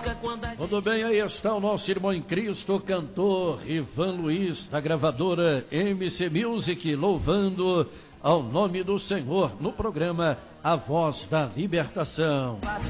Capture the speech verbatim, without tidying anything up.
Tudo bem, aí está o nosso irmão em Cristo, cantor Ivan Luiz, da gravadora M C Music, louvando ao nome do Senhor no programa A Voz da Libertação.